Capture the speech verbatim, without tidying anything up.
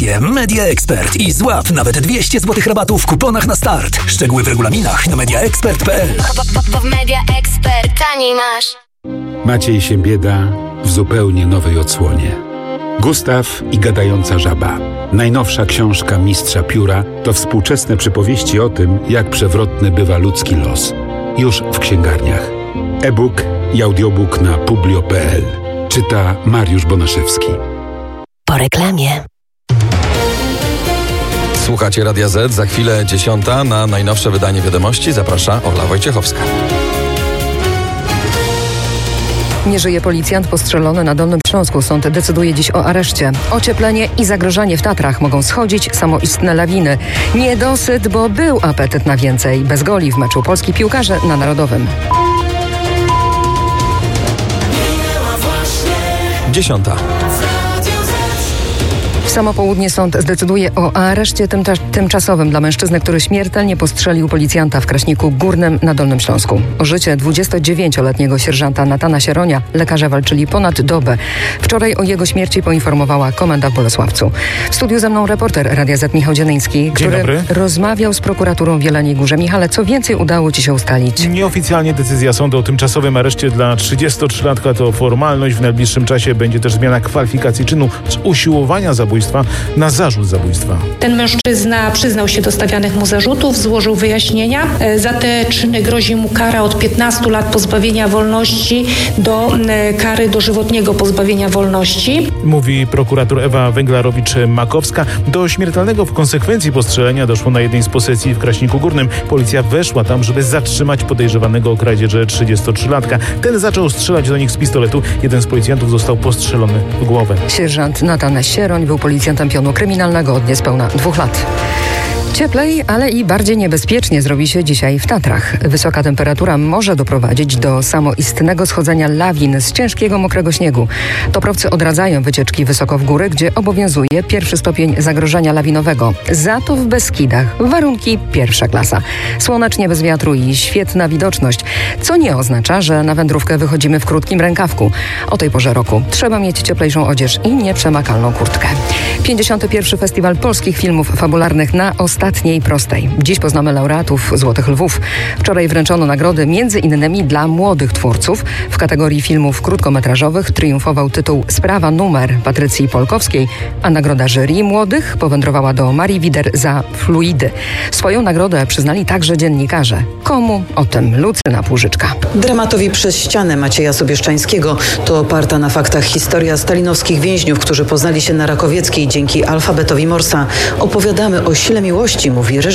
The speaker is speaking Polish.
Media Expert i złap nawet dwieście złotych rabatu w kuponach na start. Szczegóły w regulaminach na media expert kropka p l. W Media Expert taniej masz. Maciej Siembieda w zupełnie nowej odsłonie. Gustaw i gadająca żaba. Najnowsza książka mistrza pióra to współczesne przypowieści o tym, jak przewrotny bywa ludzki los. Już w księgarniach. E-book i audiobook na publio kropka p l. Czyta Mariusz Bonaszewski. Po reklamie. Słuchacie Radia Z, za chwilę dziesiąta. Na najnowsze wydanie Wiadomości zaprasza Ola Wojciechowska. Nie żyje policjant postrzelony na Dolnym Śląsku. Sąd decyduje dziś o areszcie. Ocieplenie i zagrożenie w Tatrach mogą schodzić samoistne lawiny. Niedosyt, bo był apetyt na więcej. Bez goli w meczu polski piłkarze na Narodowym. Dziesiąta. W samo południe sąd zdecyduje o areszcie tymcza- tymczasowym dla mężczyzny, który śmiertelnie postrzelił policjanta w Kraśniku Górnym na Dolnym Śląsku. O życie dwudziestodziewięcioletniego sierżanta Natana Sieronia lekarze walczyli ponad dobę. Wczoraj o jego śmierci poinformowała komenda w Bolesławcu. W studiu ze mną reporter Radia Z Michał Dzienyński, który dobry. rozmawiał z prokuraturą w Jeleniej Górze. Michale, co więcej udało ci się ustalić? Nieoficjalnie decyzja sądu o tymczasowym areszcie dla trzydziestotrzylatka to formalność. W najbliższym czasie będzie też zmiana kwalifikacji czynu z usiłowania zabójstwa na zarzut zabójstwa. Ten mężczyzna przyznał się do stawianych mu zarzutów, złożył wyjaśnienia. Za te czyny grozi mu kara od piętnastu lat pozbawienia wolności do kary dożywotniego pozbawienia wolności. Mówi prokurator Ewa Węglarowicz-Makowska. Do śmiertelnego w konsekwencji postrzelenia doszło na jednej z posesji w Kraśniku Górnym. Policja weszła tam, żeby zatrzymać podejrzewanego o kradzieży trzydziestotrzylatka. Ten zaczął strzelać do nich z pistoletu. Jeden z policjantów został postrzelony w głowę. Sierżant Natan Sieroń był policjantem pionu kryminalnego od niespełna dwóch lat. Cieplej, ale i bardziej niebezpiecznie zrobi się dzisiaj w Tatrach. Wysoka temperatura może doprowadzić do samoistnego schodzenia lawin z ciężkiego, mokrego śniegu. Toprowcy odradzają wycieczki wysoko w góry, gdzie obowiązuje pierwszy stopień zagrożenia lawinowego. Za to w Beskidach warunki pierwsza klasa. Słonecznie bez wiatru i świetna widoczność, co nie oznacza, że na wędrówkę wychodzimy w krótkim rękawku. O tej porze roku trzeba mieć cieplejszą odzież i nieprzemakalną kurtkę. pięćdziesiąty pierwszy Festiwal Polskich Filmów Fabularnych na Ostatniej Prostej. Dziś poznamy laureatów Złotych Lwów. Wczoraj wręczono nagrody między innymi dla młodych twórców. W kategorii filmów krótkometrażowych triumfował tytuł Sprawa numer Patrycji Polkowskiej, a nagroda jury młodych powędrowała do Marii Wider za Fluidy. Swoją nagrodę przyznali także dziennikarze. Komu? O tym Lucyna Płużyczka. Dramatowi Przez ścianę Macieja Sobieszczańskiego to oparta na faktach historia stalinowskich więźniów, którzy poznali się na Rakowieckiej dzięki alfabetowi Morsa. Opowiadamy o sile miłości, mówi reżyser.